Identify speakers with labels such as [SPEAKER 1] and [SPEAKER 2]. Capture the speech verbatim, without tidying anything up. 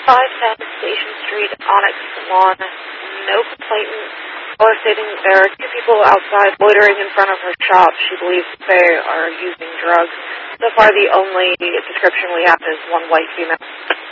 [SPEAKER 1] five ten Station Street, Onyx Lawn. No complainant. Or stating there are two people outside loitering in front of her shop. She believes they are using drugs. So far, the only description we have is one white female.